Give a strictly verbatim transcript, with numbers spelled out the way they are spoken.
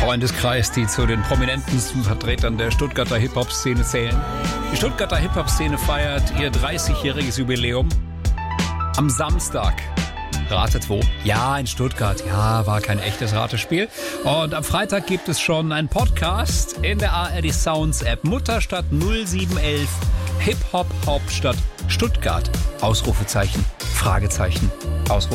Freundeskreis, die zu den prominentesten Vertretern der Stuttgarter Hip-Hop-Szene zählen. Die Stuttgarter Hip-Hop-Szene feiert ihr dreißigjähriges Jubiläum am Samstag. Ratet wo? Ja, in Stuttgart. Ja, war kein echtes Ratespiel. Und am Freitag gibt es schon einen Podcast in der A R D Sounds App. Mutterstadt null sieben elf, Hip-Hop Hauptstadt Stuttgart. Ausrufezeichen, Fragezeichen, Ausrufezeichen.